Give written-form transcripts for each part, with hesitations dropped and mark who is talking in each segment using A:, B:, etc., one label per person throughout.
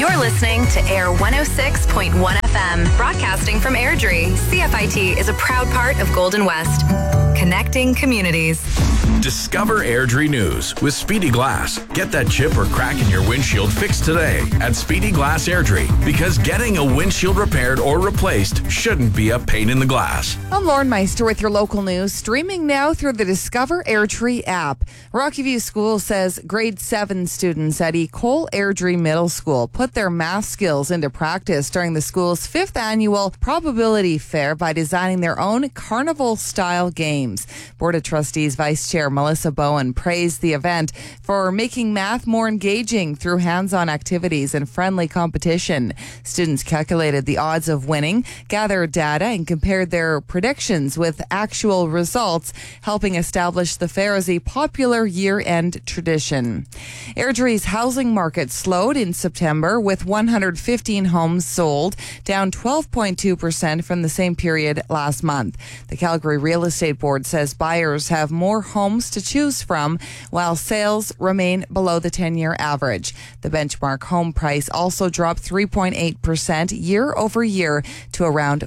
A: You're listening to Air 106.1 FM, broadcasting from Airdrie. CFIT is a proud part of Golden West, connecting communities.
B: Discover Airdrie News with Speedy Glass. Get that chip or crack in your windshield fixed today at Speedy Glass Airdrie, because getting a windshield repaired or replaced shouldn't be a pain in the glass.
C: I'm Lauren Meister with your local news, streaming now through the Discover Airdrie app. Rocky View School says grade 7 students at Ecole Airdrie Middle School put their math skills into practice during the school's 5th annual Probability Fair by designing their own carnival-style games. Board of Trustees Vice Chair Melissa Bowen praised the event for making math more engaging through hands-on activities and friendly competition. Students calculated the odds of winning, gathered data, and compared their predictions with actual results, helping establish the fair as a popular year-end tradition. Airdrie's housing market slowed in September, with 115 homes sold, down 12.2% from the same period last month. The Calgary Real Estate Board says buyers have more homes to choose from, while sales remain below the 10-year average. The benchmark home price also dropped 3.8% year over year to around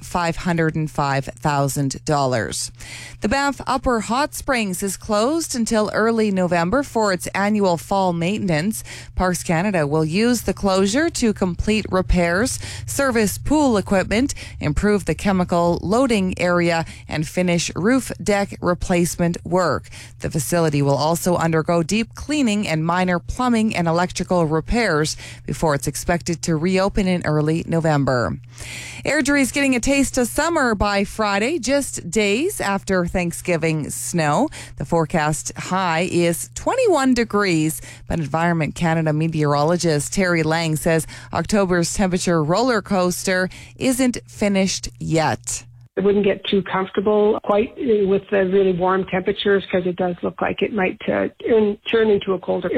C: $505,000. The Banff Upper Hot Springs is closed until early November for its annual fall maintenance. Parks Canada will use the closure to complete repairs, service pool equipment, improve the chemical loading area, and finish roof deck replacement work. The facility will also undergo deep cleaning and minor plumbing and electrical repairs before it's expected to reopen in early November. Airdrie is getting a taste of summer by Friday, just days after Thanksgiving snow. The forecast high is 21 degrees, but Environment Canada meteorologist Terry Lang says October's temperature roller coaster isn't finished yet.
D: I wouldn't get too comfortable quite with the really warm temperatures, because it does look like it might turn into a colder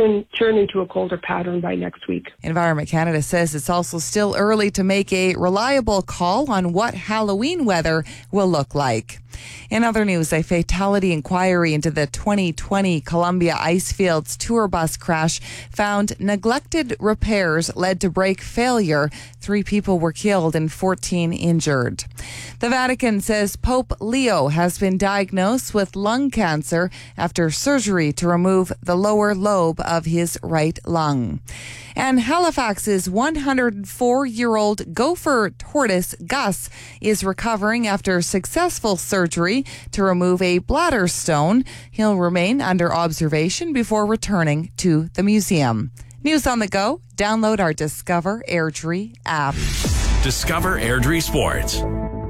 D: pattern by next week.
C: Environment Canada says it's also still early to make a reliable call on what Halloween weather will look like. In other news, a fatality inquiry into the 2020 Columbia Icefields tour bus crash found neglected repairs led to brake failure. 3 people were killed and 14 injured. The Vatican says Pope Leo has been diagnosed with lung cancer after surgery to remove the lower lobe of his right lung. And Halifax's 104-year-old gopher tortoise, Gus, is recovering after successful surgery to remove a bladder stone. He'll remain under observation before returning to the museum. News on the go. Download our Discover Airdrie app.
B: Discover Airdrie Sports.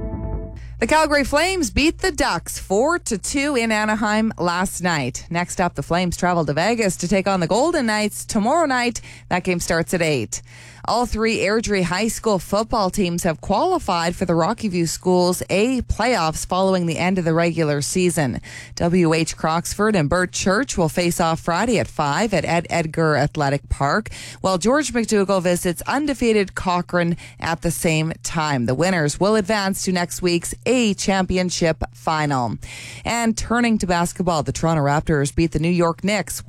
C: The Calgary Flames beat the Ducks 4-2 in Anaheim last night. Next up, the Flames travel to Vegas to take on the Golden Knights tomorrow night. That game starts at 8. All 3 Airdrie High School football teams have qualified for the Rocky View Schools A playoffs following the end of the regular season. W.H. Croxford and Burt Church will face off Friday at 5 at Ed Edgar Athletic Park, while George McDougall visits undefeated Cochrane at the same time. The winners will advance to next week's A Championship final. And turning to basketball, the Toronto Raptors beat the New York Knicks